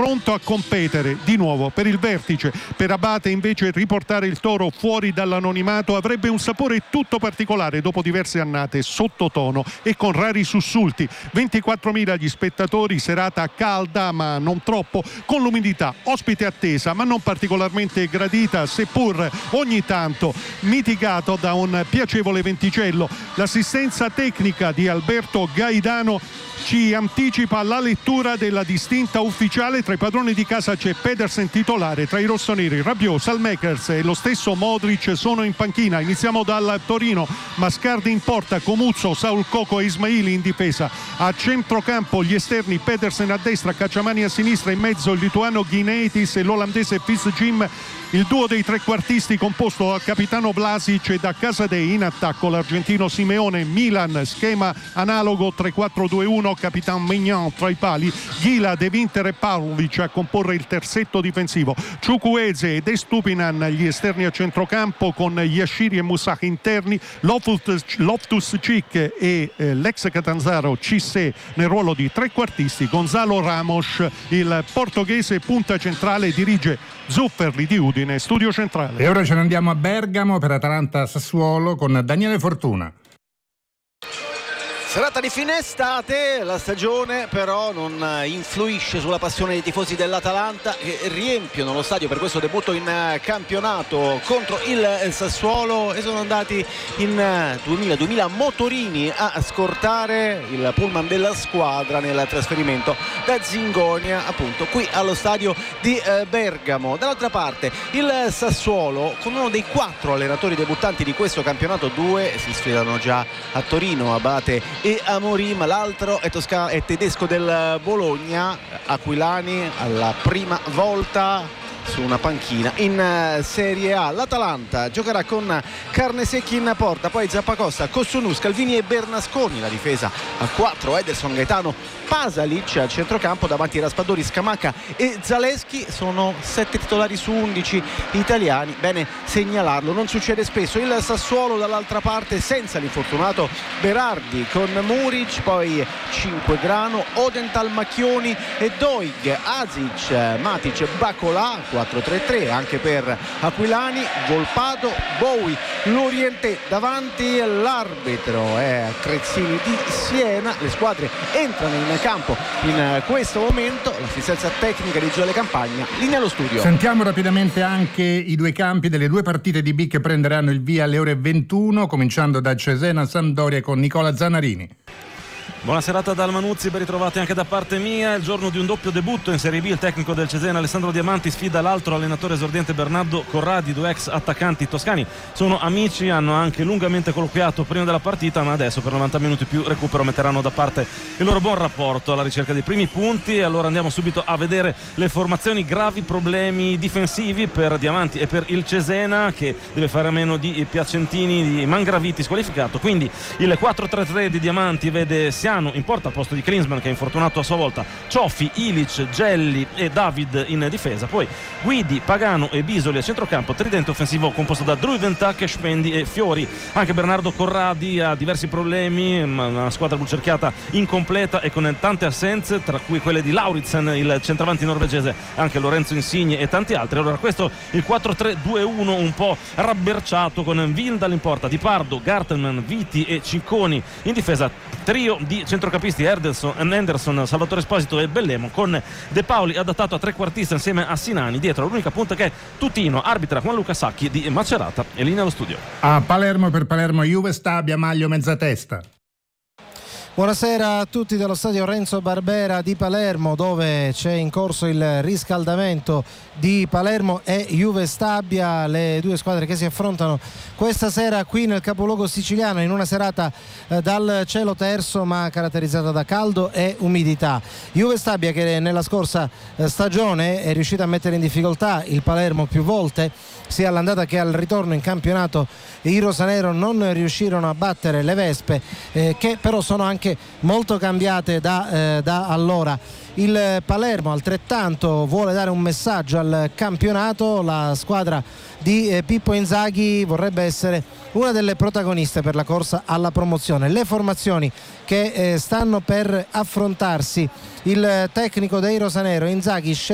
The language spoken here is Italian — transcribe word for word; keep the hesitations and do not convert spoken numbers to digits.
pronto a competere di nuovo per il vertice. Per Abate invece riportare il Toro fuori dall'anonimato avrebbe un sapore tutto particolare dopo diverse annate sottotono e con rari sussulti. ventiquattromila gli spettatori, serata calda ma non troppo, con l'umidità, ospite attesa ma non particolarmente gradita, seppur ogni tanto mitigato da un piacevole venticello. L'assistenza tecnica di Alberto Gaidano ci anticipa la lettura della distinta ufficiale. Tra i padroni di casa c'è Pedersen titolare, tra i rossoneri Rabiot, Salmakers e lo stesso Modric sono in panchina. Iniziamo dal Torino: Mascardi in porta, Comuzzo, Saul Coco e Ismaili in difesa. A centrocampo gli esterni: Pedersen a destra, Cacciamani a sinistra, in mezzo il lituano Gineitis e l'olandese Fitzjim. Il duo dei trequartisti composto dal capitano Vlasic e da Casadei. In attacco l'argentino Simeone. Milan, schema analogo tre quattro due uno, Capitan Mignon tra i pali, Ghila, De Winter e Pavlovic a comporre il terzetto difensivo. Ciukwueze ed Estupinan gli esterni a centrocampo, con Yashiri e Musa interni, Loftus-Cheek e eh, l'ex Catanzaro Cissé nel ruolo di trequartisti. Gonzalo Ramos, il portoghese punta centrale, dirige Zufferli di Udine, studio centrale. E ora ce ne andiamo a Bergamo per Atalanta-Sassuolo con Daniele Fortuna. Serata di fine estate, la stagione però non influisce sulla passione dei tifosi dell'Atalanta, che riempiono lo stadio per questo debutto in campionato contro il Sassuolo, e sono andati in duemila duemila motorini a scortare il pullman della squadra nel trasferimento da Zingonia appunto qui allo stadio di Bergamo. Dall'altra parte il Sassuolo, con uno dei quattro allenatori debuttanti di questo campionato, due si sfidano già a Torino, Abate e Amorim, l'altro è, tosca- è tedesco del Bologna, Aquilani, alla prima volta su una panchina in Serie A. L'Atalanta giocherà con Carnesecchi in porta, poi Zappacosta, Cossonu, Scalvini e Bernasconi. La difesa a quattro: Ederson, Gaetano, Pasalic. Al centrocampo davanti Raspadori, Scamacca e Zaleschi. Sono sette titolari su undici italiani, bene segnalarlo, non succede spesso. Il Sassuolo dall'altra parte senza l'infortunato Berardi, con Muric, poi cinque Grano, Odenthal, Macchioni e Doig, Azic, Matic, Bacolà. quattro tre tre anche per Aquilani, Volpato, Bowie, Lorientè. Davanti l'arbitro è Crezzini di Siena. Le squadre entrano in campo in questo momento. L'assistenza tecnica di Gioele Campagna, linea allo studio. Sentiamo rapidamente anche i due campi delle due partite di B che prenderanno il via alle ore ventuno, cominciando da Cesena Sampdoria con Nicola Zanarini. Buona serata dal Manuzzi, ben ritrovati anche da parte mia. Il giorno di un doppio debutto in Serie B, il tecnico del Cesena Alessandro Diamanti sfida l'altro allenatore esordiente Bernardo Corradi, due ex attaccanti toscani. Sono amici, hanno anche lungamente colloquiato prima della partita, ma adesso per novanta minuti più recupero metteranno da parte il loro buon rapporto alla ricerca dei primi punti. E allora andiamo subito a vedere le formazioni. Gravi problemi difensivi per Diamanti e per il Cesena, che deve fare a meno di Piacentini, di Mangraviti squalificato. Quindi il quattro tre tre di Diamanti vede Siano in porta al posto di Klinsmann, che è infortunato a sua volta, Cioffi, Ilic, Gelli e David in difesa, poi Guidi, Pagano e Bisoli a centrocampo, tridente offensivo composto da Druiventac, Spendi e Fiori. Anche Bernardo Corradi ha diversi problemi, una squadra bucerchiata incompleta e con tante assenze, tra cui quelle di Lauritsen, il centravanti norvegese, anche Lorenzo Insigne e tanti altri. Allora questo il quattro tre due uno un po' rabberciato, con Vindal in porta, Di Pardo, Gartenman, Viti e Cicconi in difesa, trio di centrocampisti Henderson, Henderson, Salvatore Esposito e Bellemo, con De Paoli adattato a trequartista insieme a Sinani. Dietro l'unica punta che è Tutino, arbitra Juan Luca Sacchi di Macerata. E linea allo studio. A Palermo, per Palermo Juve Stabia, Maglio Mezzatesta. Buonasera a tutti dallo stadio Renzo Barbera di Palermo, dove c'è in corso il riscaldamento di Palermo e Juve Stabia, le due squadre che si affrontano questa sera qui nel capoluogo siciliano, in una serata eh, dal cielo terso ma caratterizzata da caldo e umidità. Juve Stabia, che nella scorsa eh, stagione è riuscita a mettere in difficoltà il Palermo più volte, sia all'andata che al ritorno in campionato. I rosanero non riuscirono a battere le Vespe, eh, che però sono anche molto cambiate da, eh, da allora. Il Palermo altrettanto vuole dare un messaggio al campionato. La squadra di eh, Pippo Inzaghi vorrebbe essere una delle protagoniste per la corsa alla promozione. Le formazioni che eh, stanno per affrontarsi, il tecnico dei rosanero Inzaghi